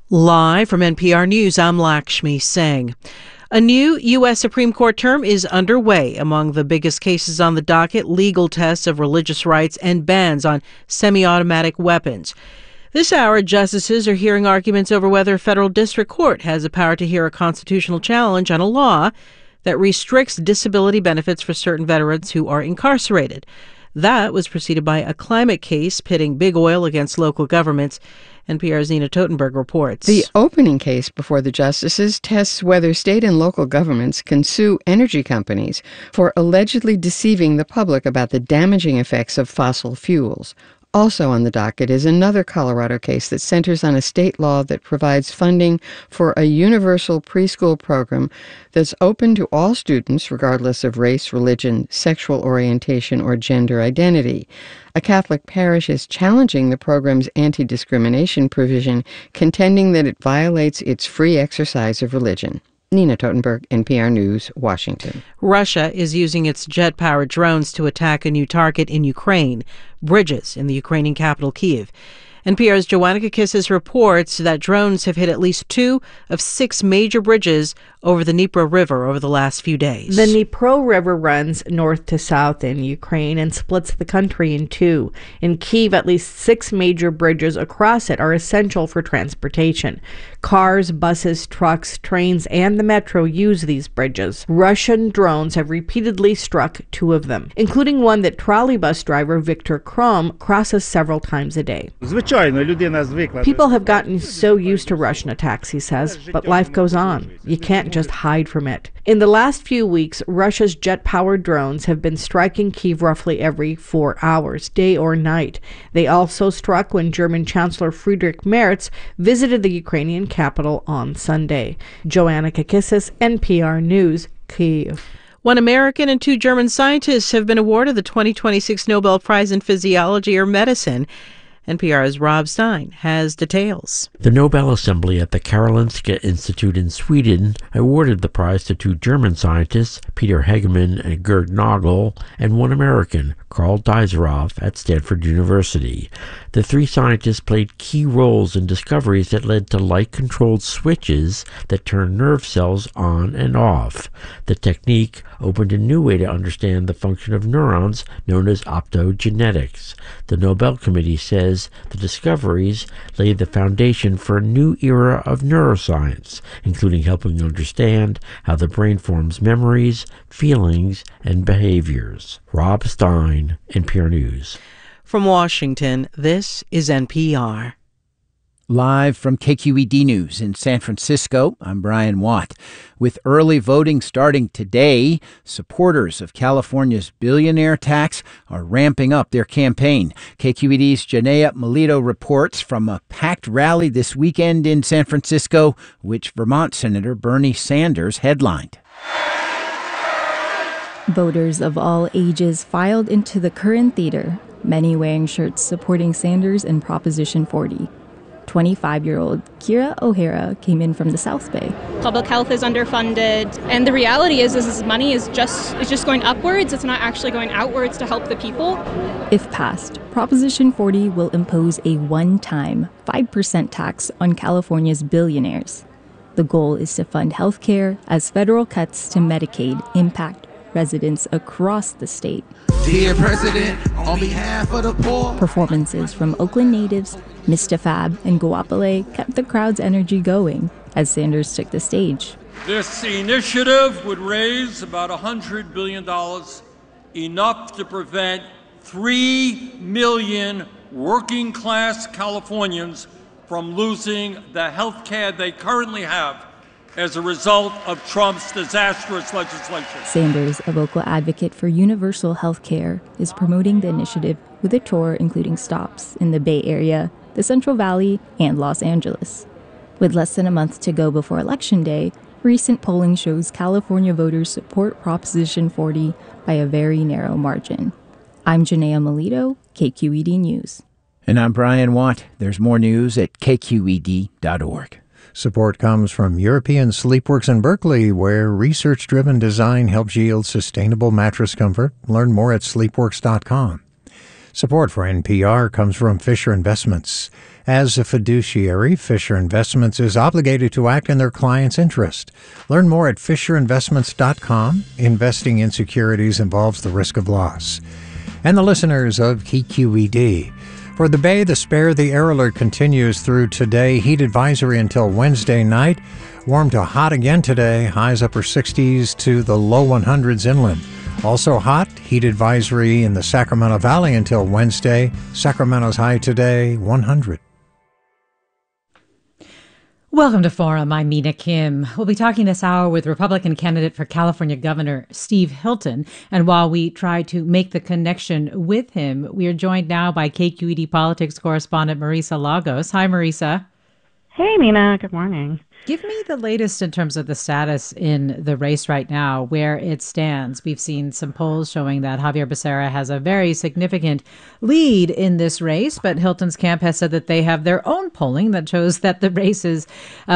Live from NPR News, I'm Lakshmi Singh. A new U.S. Supreme Court term is underway. Among the biggest cases on the docket, legal tests of religious rights and bans on semi-automatic weapons. This hour, justices are hearing arguments over whether a federal district court has the power to hear a constitutional challenge on a law that restricts disability benefits for certain veterans who are incarcerated. That was preceded by a climate case pitting big oil against local governments. NPR's Nina Totenberg reports. The opening case before the justices tests whether state and local governments can sue energy companies for allegedly deceiving the public about the damaging effects of fossil fuels. Also on the docket is another Colorado case that centers on a state law that provides funding for a universal preschool program that's open to all students regardless of race, religion, sexual orientation, or gender identity. A Catholic parish is challenging the program's anti-discrimination provision, contending that it violates its free exercise of religion. Nina Totenberg, NPR News, Washington. Russia is using its jet-powered drones to attack a new target in Ukraine, bridges in the Ukrainian capital, Kyiv. NPR's Joanna Kakissis reports that drones have hit at least 2 of 6 major bridges over the Dnipro River over the last few days. The Dnipro River runs north to south in Ukraine and splits the country in two. In Kyiv, at least 6 major bridges across it are essential for transportation. Cars, buses, trucks, trains, and the metro use these bridges. Russian drones have repeatedly struck 2 of them, including one that trolleybus driver Viktor Krom crosses several times a day. People have gotten so used to Russian attacks, he says, but life goes on. You can't just hide from it. In the last few weeks, Russia's jet-powered drones have been striking Kyiv roughly every 4 hours, day or night. They also struck when German Chancellor Friedrich Merz visited the Ukrainian capital on Sunday. Joanna Kakissis, NPR News, Kyiv. 1 American and 2 German scientists have been awarded the 2026 Nobel Prize in Physiology or Medicine. NPR's Rob Stein has details. The Nobel Assembly at the Karolinska Institute in Sweden awarded the prize to 2 German scientists, Peter Hegemann and Gerd Nagel, and 1 American, Karl Deiseroff, at Stanford University. The 3 scientists played key roles in discoveries that led to light-controlled switches that turn nerve cells on and off. The technique opened a new way to understand the function of neurons, known as optogenetics. The Nobel Committee says the discoveries laid the foundation for a new era of neuroscience, including helping understand how the brain forms memories, feelings, and behaviors. Rob Stein, NPR News. From Washington, this is NPR. Live from KQED News in San Francisco, I'm Brian Watt. With early voting starting today, supporters of California's billionaire tax are ramping up their campaign. KQED's Janea Melito reports from a packed rally this weekend in San Francisco, which Vermont Senator Bernie Sanders headlined. Voters of all ages filed into the Curran Theater, many wearing shirts supporting Sanders and Proposition 40. 25-year-old Kira O'Hara came in from the South Bay. Public health is underfunded, and the reality is this money is just going upwards. It's not actually going outwards to help the people. If passed, Proposition 40 will impose a one-time 5% tax on California's billionaires. The goal is to fund health care as federal cuts to Medicaid impact residents across the state. Dear President, on behalf of the poor. Performances from Oakland natives, Mr. Fab, and Guapale kept the crowd's energy going as Sanders took the stage. This initiative would raise about $100 billion, enough to prevent 3 million working-class Californians from losing the health care they currently have as a result of Trump's disastrous legislation. Sanders, a vocal advocate for universal health care, is promoting the initiative with a tour including stops in the Bay Area, the Central Valley, and Los Angeles. With less than a month to go before Election Day, recent polling shows California voters support Proposition 40 by a very narrow margin. I'm Janea Melito, KQED News. And I'm Brian Watt. There's more news at kqed.org. Support comes from European Sleepworks in Berkeley, where research-driven design helps yield sustainable mattress comfort. Learn more at sleepworks.com. Support for NPR comes from Fisher Investments. As a fiduciary, Fisher Investments is obligated to act in their client's interest. Learn more at fisherinvestments.com. Investing in securities involves the risk of loss. And the listeners of KQED. For the Bay, the Spare, the air alert continues through today. Heat advisory until Wednesday night. Warm to hot again today. Highs upper 60s to the low 100s inland. Also hot, heat advisory in the Sacramento Valley until Wednesday. Sacramento's high today, 100. Welcome to Forum. I'm Mina Kim. We'll be talking this hour with Republican candidate for California Governor Steve Hilton. And while we try to make the connection with him, we are joined now by KQED politics correspondent Marisa Lagos. Hi, Marisa. Hey, Mina. Good morning. Give me the latest in terms of the status in the race right now, where it stands. We've seen some polls showing that Javier Becerra has a very significant lead in this race, but Hilton's camp has said that they have their own polling that shows that the race is